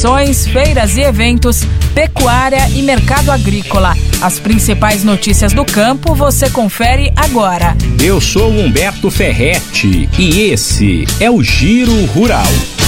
exposições, feiras e eventos, pecuária e mercado agrícola. As principais notícias do campo você confere agora. Eu sou Humberto Ferretti e esse é o Giro Rural.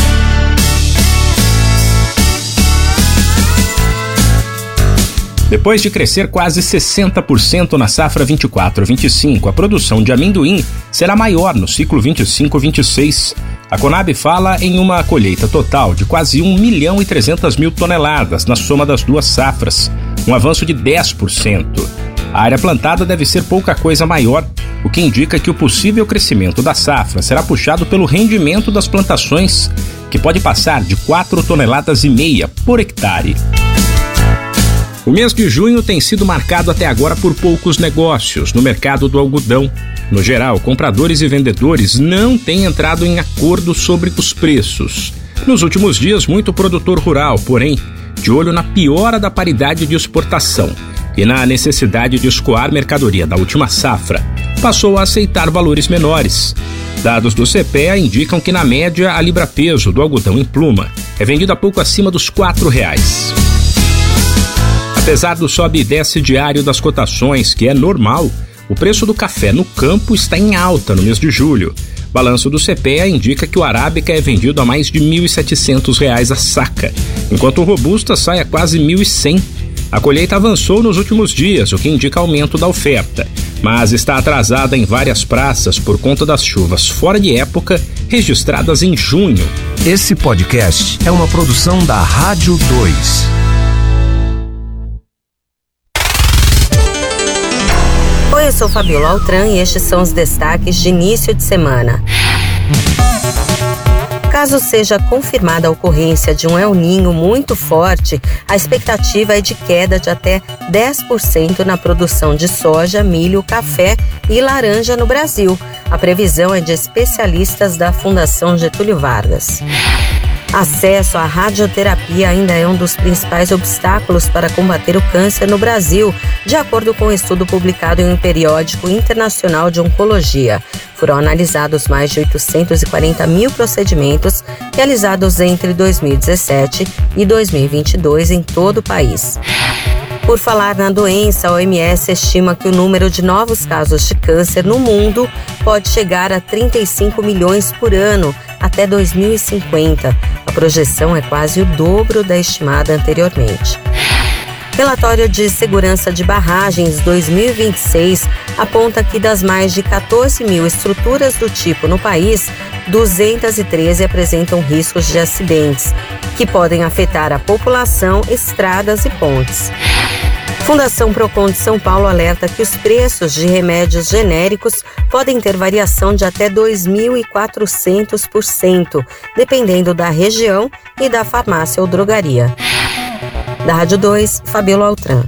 Depois de crescer quase 60% na safra 24-25, a produção de amendoim será maior no ciclo 25-26. A Conab fala em uma colheita total de quase 1.300.000 toneladas na soma das duas safras, um avanço de 10%. A área plantada deve ser pouca coisa maior, o que indica que o possível crescimento da safra será puxado pelo rendimento das plantações, que pode passar de 4,5 toneladas por hectare. O mês de junho tem sido marcado até agora por poucos negócios no mercado do algodão. No geral, compradores e vendedores não têm entrado em acordo sobre os preços. Nos últimos dias, muito produtor rural, porém, de olho na piora da paridade de exportação e na necessidade de escoar mercadoria da última safra, passou a aceitar valores menores. Dados do CPEA indicam que, na média, a libra-peso do algodão em pluma é vendida pouco acima dos R$4. Apesar do sobe e desce diário das cotações, que é normal, o preço do café no campo está em alta no mês de julho. Balanço do CPEA indica que o arábica é vendido a mais de R$1.700 a saca, enquanto o robusta sai a quase R$1.100. A colheita avançou nos últimos dias, o que indica aumento da oferta, mas está atrasada em várias praças por conta das chuvas fora de época registradas em junho. Esse podcast é uma produção da Rádio 2. Oi, eu sou Fabiola Altran e estes são os destaques de início de semana. Caso seja confirmada a ocorrência de um El Niño muito forte, a expectativa é de queda de até 10% na produção de soja, milho, café e laranja no Brasil. A previsão é de especialistas da Fundação Getúlio Vargas. Acesso à radioterapia ainda é um dos principais obstáculos para combater o câncer no Brasil, de acordo com um estudo publicado em um periódico internacional de oncologia. Foram analisados mais de 840 mil procedimentos realizados entre 2017 e 2022 em todo o país. Por falar na doença, a OMS estima que o número de novos casos de câncer no mundo pode chegar a 35 milhões por ano até 2050. A projeção é quase o dobro da estimada anteriormente. Relatório de Segurança de Barragens 2026 aponta que das mais de 14 mil estruturas do tipo no país, 213 apresentam riscos de acidentes, que podem afetar a população, estradas e pontes. Fundação Procon de São Paulo alerta que os preços de remédios genéricos podem ter variação de até 2.400%, dependendo da região e da farmácia ou drogaria. Da Rádio 2, Fabiola Altran.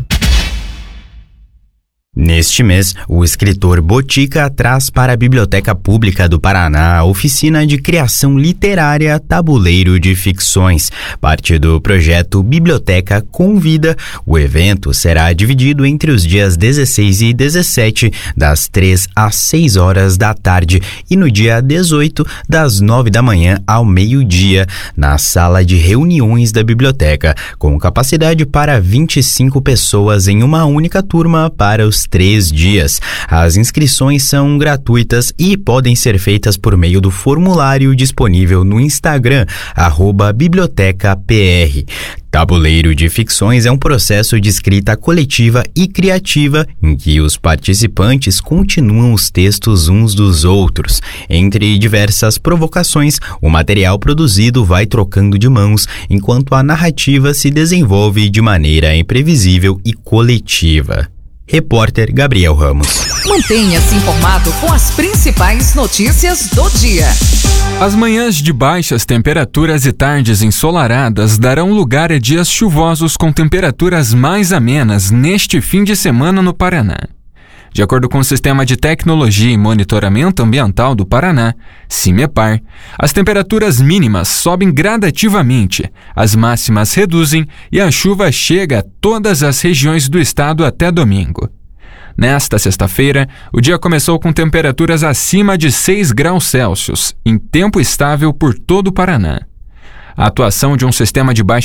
Neste mês, o escritor Botica traz para a Biblioteca Pública do Paraná a oficina de criação literária Tabuleiro de Ficções. Parte do projeto Biblioteca Convida, o evento será dividido entre os dias 16 e 17, das 3 às 6 horas da tarde, e no dia 18, das 9 da manhã ao meio-dia, na sala de reuniões da biblioteca, com capacidade para 25 pessoas em uma única turma para os 3 dias. As inscrições são gratuitas e podem ser feitas por meio do formulário disponível no Instagram, @bibliotecapr. Tabuleiro de Ficções é um processo de escrita coletiva e criativa em que os participantes continuam os textos uns dos outros. Entre diversas provocações, o material produzido vai trocando de mãos enquanto a narrativa se desenvolve de maneira imprevisível e coletiva. Repórter Gabriel Ramos. Mantenha-se informado com as principais notícias do dia. As manhãs de baixas temperaturas e tardes ensolaradas darão lugar a dias chuvosos com temperaturas mais amenas neste fim de semana no Paraná. De acordo com o Sistema de Tecnologia e Monitoramento Ambiental do Paraná, CIMEPAR, as temperaturas mínimas sobem gradativamente, as máximas reduzem e a chuva chega a todas as regiões do estado até domingo. Nesta sexta-feira, o dia começou com temperaturas acima de 6 graus Celsius, em tempo estável por todo o Paraná. A atuação de um sistema de baixa